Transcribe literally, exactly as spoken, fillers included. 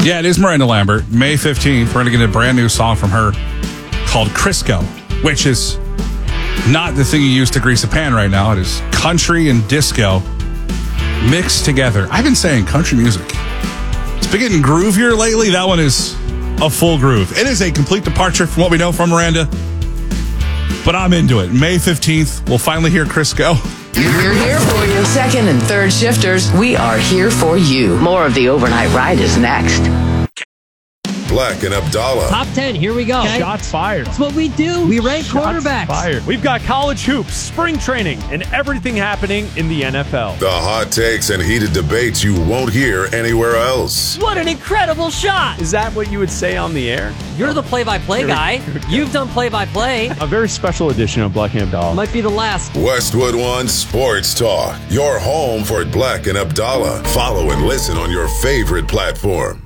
Yeah, it is Miranda Lambert. May fifteenth, we're going to get a brand new song from her called Crisco, which is not the thing you use to grease a pan right now. It is country and disco mixed together. I've been saying country music. It's been getting groovier lately. That one is a full groove. It is a complete departure from what we know from Miranda, but I'm into it. May fifteenth, we'll finally hear Crisco. We're here for you. Second and third shifters, we are here for you. More of the overnight ride is next. Black and Abdallah. Top ten, here we go. Okay. Shots fired. That's what we do. We rank Shots quarterbacks. fired. We've got college hoops, spring training, and everything happening in the N F L. The hot takes and heated debates you won't hear anywhere else. What an incredible shot. Is that what you would say on the air? You're the play-by-play guy. You've done play-by-play. A very special edition of Black and Abdallah. Might be the last. Westwood One Sports Talk. Your home for Black and Abdallah. Follow and listen on your favorite platform.